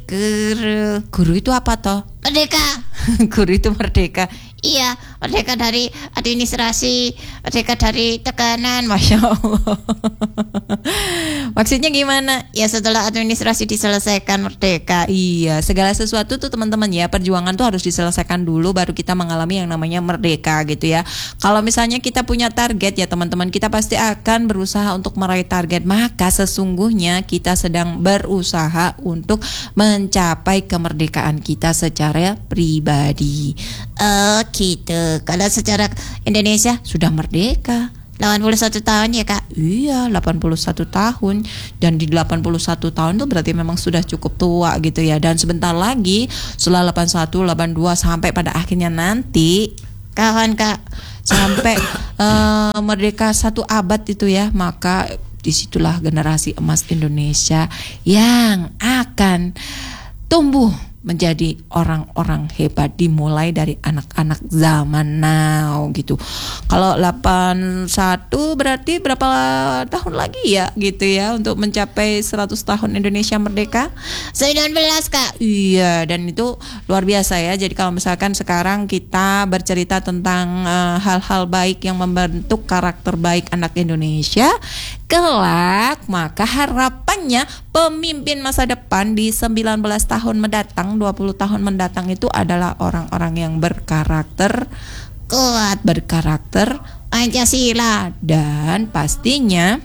Guru itu apa toh? Merdeka. Guru itu merdeka. Iya, merdeka dari administrasi, merdeka dari tekanan. Masya Allah. Maksudnya gimana? Ya setelah administrasi diselesaikan merdeka. Iya, segala sesuatu tuh teman-teman ya, perjuangan tuh harus diselesaikan dulu baru kita mengalami yang namanya merdeka gitu ya. Kalau misalnya kita punya target ya teman-teman, kita pasti akan berusaha untuk meraih target. Maka sesungguhnya kita sedang berusaha untuk mencapai kemerdekaan kita secara pribadi. Gitu. Kalau secara Indonesia Sudah merdeka 81 tahun ya Kak? Iya, 81 tahun. Dan di 81 tahun tuh berarti memang sudah cukup tua gitu ya. Dan sebentar lagi setelah 81, 82 sampai pada akhirnya nanti Kawan Kak, sampai merdeka 1 abad itu ya, maka disitulah generasi emas Indonesia yang akan tumbuh menjadi orang-orang hebat, dimulai dari anak-anak zaman now gitu. Kalau 81 berarti berapa tahun lagi ya gitu ya untuk mencapai 100 tahun Indonesia merdeka? 19 Kak. Iya, dan itu luar biasa ya. Jadi kalau misalkan sekarang kita bercerita tentang hal-hal baik yang membentuk karakter baik anak Indonesia kelak, maka harapannya pemimpin masa depan di 19 tahun mendatang, 20 tahun mendatang itu adalah orang-orang yang berkarakter Kuat, berkarakter Pancasila. dan pastinya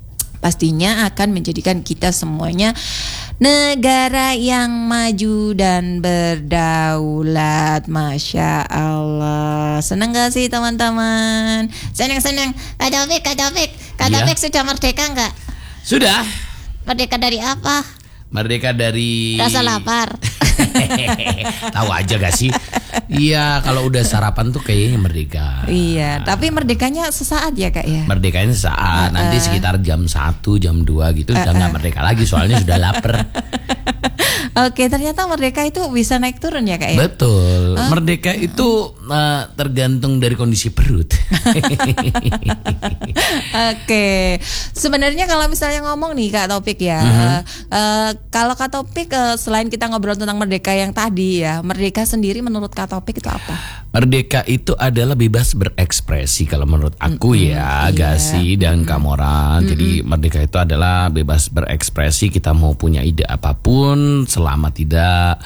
akan menjadikan kita semuanya negara yang maju dan berdaulat. Masya Allah. Senang gak sih teman-teman? Senang-senang. Kak Taufik sudah merdeka enggak? Sudah. Merdeka dari apa? Merdeka dari Rasa lapar. Tahu aja gak sih? Iya, kalau udah sarapan tuh kayaknya merdeka. Iya, tapi merdekanya sesaat ya Kak ya? Merdekanya saat nanti sekitar jam 1, jam 2 gitu udah gak merdeka lagi, soalnya sudah lapar. Oke, ternyata merdeka itu bisa naik turun ya Kak ya? Betul. Merdeka itu tergantung dari kondisi perut. Oke, sebenarnya kalau misalnya ngomong nih Kak Taufik ya, kalau Kak Taufik selain kita ngobrol tentang merdeka yang tadi ya, merdeka sendiri menurut Kak Taufik itu apa? Merdeka itu adalah bebas berekspresi kalau menurut aku ya, Gasi dan Kamoran. Jadi merdeka itu adalah bebas berekspresi. Kita mau punya ide apapun selama tidak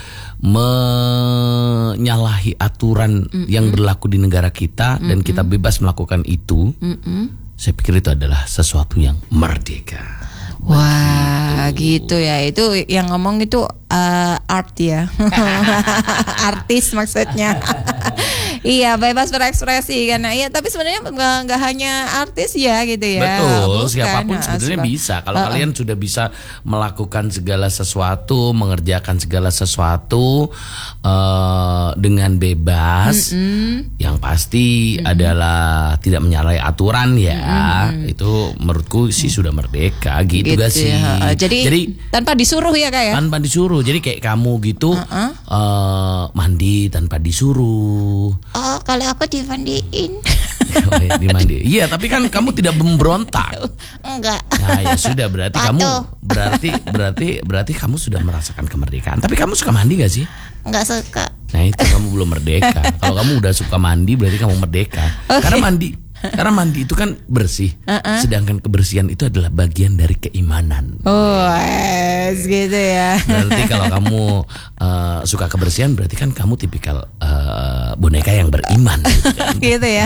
menyalahi aturan yang berlaku di negara kita dan kita bebas melakukan itu. Saya pikir itu adalah sesuatu yang merdeka. Wah, gitu ya. Itu yang ngomong itu art ya. Artis maksudnya. Iya, bebas berekspresi karena iya, tapi sebenarnya nggak hanya artis ya gitu ya. Betul, Bukan, siapapun sebenarnya bisa. Kalau kalian sudah bisa melakukan segala sesuatu, mengerjakan segala sesuatu dengan bebas, yang pasti adalah tidak menyalahi aturan ya. Itu menurutku sih sudah merdeka gitu gak sih? Ya. Jadi tanpa disuruh ya Kak ya? Tanpa disuruh. Jadi kayak kamu gitu mandi tanpa disuruh. Oh, kalau aku dimandiin. Dimandi. Iya, tapi kan kamu tidak memberontak. Enggak. Nah, ya sudah berarti kamu berarti kamu sudah merasakan kemerdekaan. Tapi kamu suka mandi gak sih? Enggak suka. Nah, itu kamu belum merdeka. Kalau kamu udah suka mandi berarti kamu merdeka. Karena mandi itu kan bersih. Sedangkan kebersihan itu adalah bagian dari keimanan. Oh, gitu ya. Berarti kalau kamu suka kebersihan berarti kan kamu tipikal boneka yang beriman gitu kan. Gitu ya.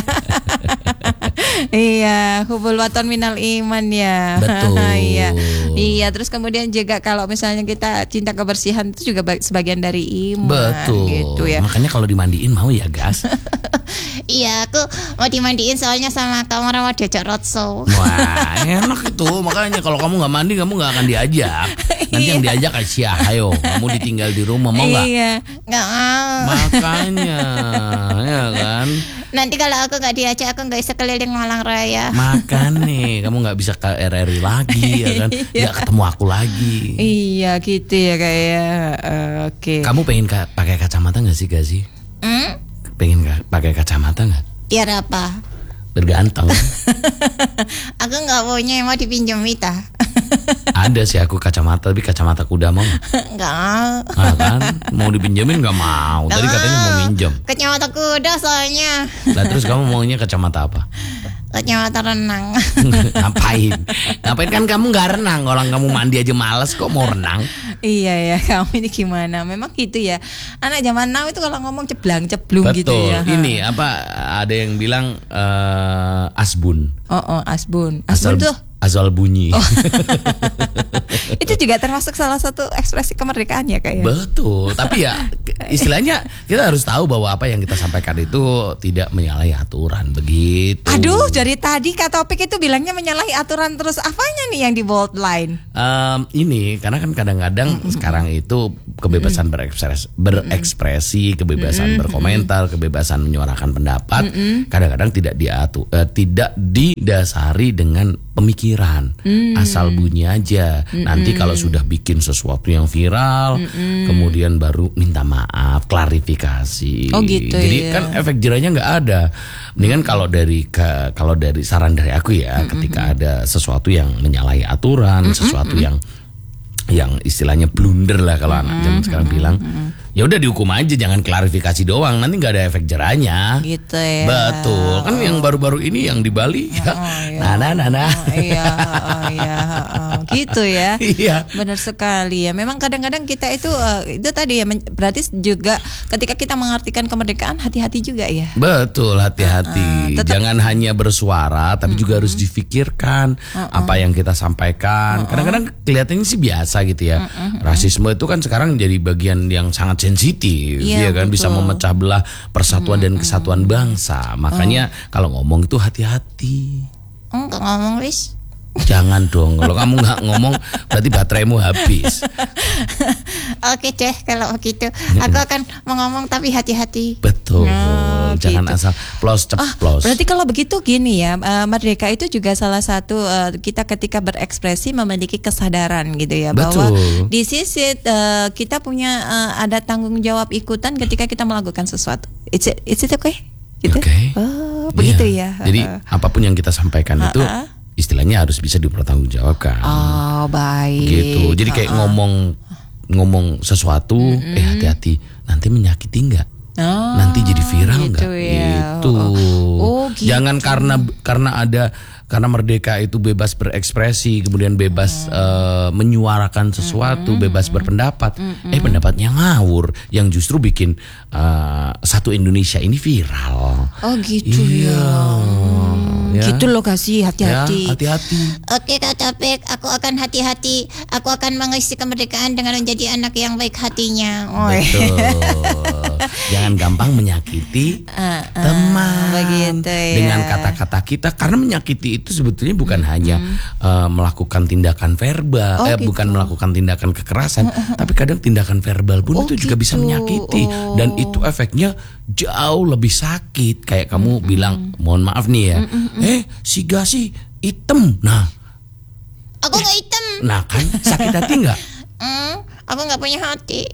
Iya, hubul waton minal iman ya. Betul. Iya, terus kemudian juga kalau misalnya kita cinta kebersihan itu juga sebagian dari iman. Betul. Gitu ya. Makanya kalau dimandiin mau ya, Gas. Iya, aku mau dimandiin soalnya sama kamu mau diajak roadshow. Wah, enak itu. Makanya kalau kamu nggak mandi kamu nggak akan diajak. Nanti yang diajak Aisyah, ayo kamu ditinggal di rumah mau nggak? Iya, Nggak mau. Makanya, ya kan. Nanti kalau aku nggak diajak aku nggak bisa keliling Malang Raya. Makanya kamu nggak bisa ke RRI lagi, ya kan? Nggak ketemu aku lagi. Iya gitu ya kayak. Oke. Kamu pengen pakai kacamata nggak sih, Gazi? Pengen pakai kacamata nggak? Biar apa? Berganteng. Aku nggak punya, mau dipinjam Mita. Ada sih aku kacamata, tapi kacamata kuda mau. Enggak. Nah, kan mau dipinjemin nggak mau. Tadi katanya mau minjem. Kacamata kuda soalnya. Lah terus kamu maunya kacamata apa? Kacamata renang. Ngapain? Ngapain kan kamu nggak renang? Orang kamu mandi aja males kok mau renang. Iya ya, kamu ini gimana? Memang gitu ya. Anak zaman now itu kalau ngomong ceblang-ceblung gitu Betul. ya. Ini apa? Ada yang bilang asbun. Oh, asbun. Asbun tuh Asal bunyi. itu juga termasuk salah satu ekspresi kemerdekaan ya kayaknya. Betul. Tapi ya istilahnya kita harus tahu bahwa apa yang kita sampaikan itu tidak menyalahi aturan begitu. Aduh, dari tadi Kak Topik itu bilangnya menyalahi aturan terus. Apanya nih yang di bold line? Ini karena kan kadang-kadang sekarang itu kebebasan berekspresi, kebebasan berkomentar, kebebasan menyuarakan pendapat, kadang-kadang tidak didasari dengan pemikiran, asal bunyi aja. Nanti kalau sudah bikin sesuatu yang viral, kemudian baru minta maaf, klarifikasi. Oh gitu. Jadi ya. kan efek jerahnya nggak ada. Mendingan kalau dari saran dari aku ya, ketika ada sesuatu yang menyalahi aturan, sesuatu yang istilahnya blunder lah kalau anak zaman sekarang bilang, ya udah dihukum aja, jangan klarifikasi doang, nanti nggak ada efek jerahnya. Gitu ya. Betul. Kan yang baru-baru ini yang di Bali ya. Gitu ya. Iya. Benar sekali ya. Memang kadang-kadang kita itu tadi ya, berarti juga ketika kita mengartikan kemerdekaan hati-hati juga ya. Betul, hati-hati. Jangan hanya bersuara, tapi juga harus difikirkan apa yang kita sampaikan. Kadang-kadang kelihatannya sih biasa gitu ya. Rasisme itu kan sekarang jadi bagian yang sangat sensitif, ya kan, bisa memecah belah persatuan dan kesatuan bangsa. Makanya kalau ngomong itu hati-hati. Enggak ngomong, Wis. Jangan dong, kalau kamu nggak ngomong berarti bateraimu habis. Oke deh kalau begitu. Aku akan ngomong tapi hati-hati. Betul. Jangan gitu. asal ceplos. Berarti kalau begitu gini ya, merdeka itu juga salah satu kita ketika berekspresi memiliki kesadaran gitu ya. Betul. Bahwa di sisi kita punya ada tanggung jawab ikutan ketika kita melakukan sesuatu. Is it okay? Gitu? Oke. Oh, begitu ya. Jadi apapun yang kita sampaikan itu istilahnya harus bisa dipertanggungjawabkan. Oh, baik. Gitu. Jadi kayak ngomong sesuatu, hati-hati, nanti menyakiti nggak? Nanti jadi viral nggak? Gitu ya. Gitu. Gitu. Jangan karena merdeka itu bebas berekspresi, kemudian bebas menyuarakan sesuatu, bebas berpendapat. Pendapatnya ngawur, yang justru bikin satu Indonesia ini viral. Oh gitu Iya. Ya. Gitu loh, kasih hati-hati. Ya, hati-hati. Oke Kak Topik, aku akan hati-hati. Aku akan mengisi kemerdekaan dengan menjadi anak yang baik hatinya. Betul. Jangan gampang menyakiti teman begitu ya. dengan kata-kata kita, karena menyakiti itu sebetulnya bukan hanya melakukan tindakan verbal, bukan melakukan tindakan kekerasan, tapi kadang tindakan verbal pun itu juga bisa menyakiti, dan itu efeknya jauh lebih sakit. Kayak kamu bilang, mohon maaf nih ya, si Gasi hitam, nah Aku nggak hitam. nah kan sakit hati nggak? Aku nggak punya hati.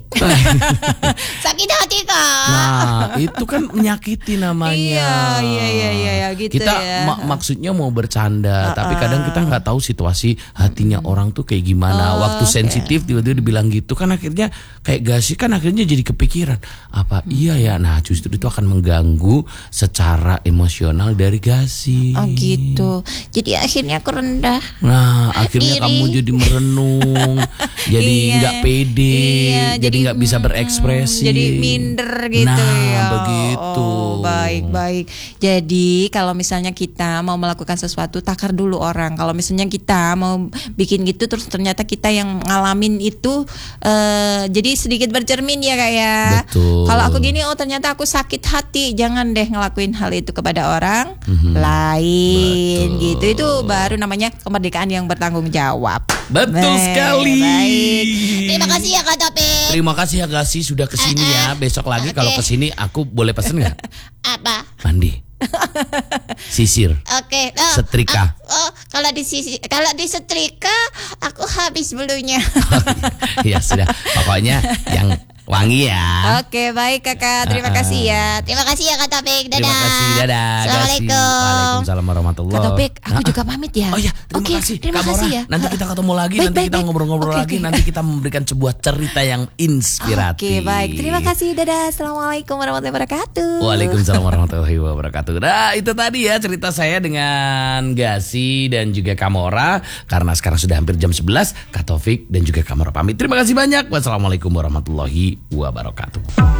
Sakit hati Kak. Nah, itu kan menyakiti namanya. Iya, gitu kita ya. Maksudnya mau bercanda, tapi kadang kita nggak tahu situasi hatinya orang tuh kayak gimana. Waktu sensitif tiba-tiba dibilang gitu kan, akhirnya kayak Gasi kan akhirnya jadi kepikiran, apa iya ya. Nah, justru itu akan mengganggu secara emosional dari Gasi. Oh gitu. Jadi akhirnya aku rendah. Nah, akhirnya diri. kamu jadi merenung, jadi nggak pede, jadi nggak bisa berekspresi, jadi minder gitu. Nah, ya. begitu. Baik. Jadi kalau misalnya kita mau melakukan sesuatu, takar dulu orang. Kalau misalnya kita mau bikin gitu terus ternyata kita yang ngalamin itu, jadi sedikit bercermin ya Kak ya. Betul. Kalau aku gini, ternyata aku sakit hati, jangan deh ngelakuin hal itu kepada orang lain. Betul. Gitu. Itu baru namanya kemerdekaan yang bertanggung jawab. Betul sekali. Baik. Terima kasih ya Kak Topik. Terima kasih ya Gasi sudah kesini ya. Besok lagi kalau kesini aku boleh pesen nggak? Apa? Mandi, sisir, Oke. setrika. Kalau di setrika aku habis bulunya. Ya sudah. Pokoknya yang Wangi ya. Oke, baik Kakak. Terima kasih ya. Terima kasih ya Kak Topik. Dadah. Terima kasih. Dadah. Assalamualaikum. Waalaikumsalam warahmatullahi. Kak Topik, aku juga pamit ya. Oh iya, terima Oke, kasih. terima Kak Mora. kasih ya. Nanti kita ketemu lagi, Baik, nanti baik, kita baik. ngobrol-ngobrol Oke, lagi, oke. nanti kita memberikan sebuah cerita yang inspiratif. Oke, baik. Terima kasih. Dadah. Assalamualaikum warahmatullahi wabarakatuh. Waalaikumsalam warahmatullahi wabarakatuh. Nah, itu tadi ya cerita saya dengan Gasi dan juga Kamora. Karena sekarang sudah hampir jam 11, Kak Taufik dan juga Kamora pamit. Terima kasih banyak. Wassalamualaikum warahmatullahi wabarakatuh.